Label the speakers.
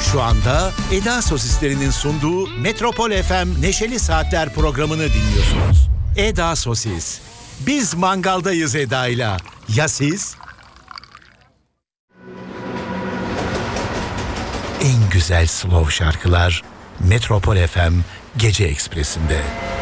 Speaker 1: Şu anda Eda Sosislerinin sunduğu Metropol FM Neşeli Saatler programını dinliyorsunuz. Eda Sosis. Biz mangaldayız Eda'yla. Ya siz? En güzel slow şarkılar Metropol FM Gece Ekspresi'nde.